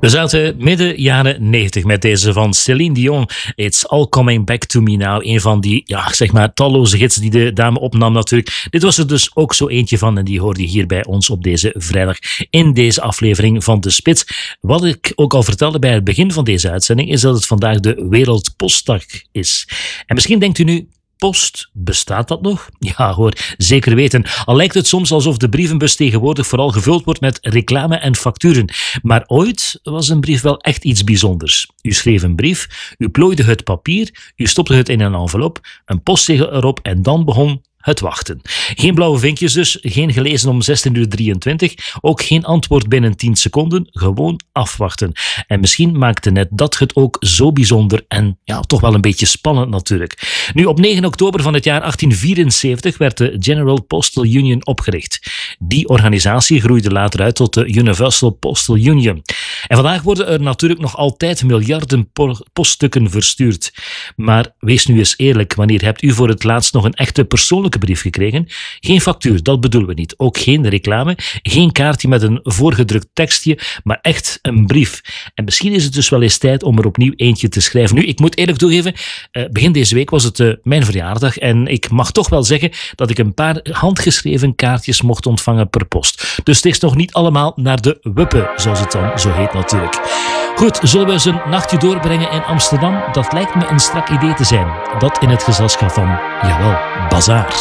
We zaten midden jaren 90 met deze van Céline Dion. It's all coming back to me now. Een van die, zeg maar, talloze hits die de dame opnam natuurlijk. Dit was er dus ook zo eentje van en die hoorde je hier bij ons op deze vrijdag in deze aflevering van De Spits. Wat ik ook al vertelde bij het begin van deze uitzending is dat het vandaag de Wereldpostdag is. En misschien denkt u nu, post, bestaat dat nog? Ja hoor, zeker weten. Al lijkt het soms alsof de brievenbus tegenwoordig vooral gevuld wordt met reclame en facturen. Maar ooit was een brief wel echt iets bijzonders. U schreef een brief, u plooide het papier, u stopte het in een envelop, een postzegel erop en dan begon het wachten. Geen blauwe vinkjes dus, geen gelezen om 16:23, ook geen antwoord binnen 10 seconden, gewoon afwachten. En misschien maakte net dat het ook zo bijzonder en toch wel een beetje spannend natuurlijk. Nu, op 9 oktober van het jaar 1874 werd de General Postal Union opgericht. Die organisatie groeide later uit tot de Universal Postal Union. En vandaag worden er natuurlijk nog altijd miljarden poststukken verstuurd. Maar wees nu eens eerlijk, wanneer hebt u voor het laatst nog een echte persoonlijke brief gekregen? Geen factuur, dat bedoelen we niet. Ook geen reclame, geen kaartje met een voorgedrukt tekstje, maar echt een brief. En misschien is het dus wel eens tijd om er opnieuw eentje te schrijven. Nu, ik moet eerlijk toegeven, begin deze week was het mijn verjaardag en ik mag toch wel zeggen dat ik een paar handgeschreven kaartjes mocht ontvangen per post. Dus het is nog niet allemaal naar de wuppen, zoals het dan zo heet natuurlijk. Goed, zullen we eens een nachtje doorbrengen in Amsterdam? Dat lijkt me een strak idee te zijn. Dat in het gezelschap van, jawel, Bazaar.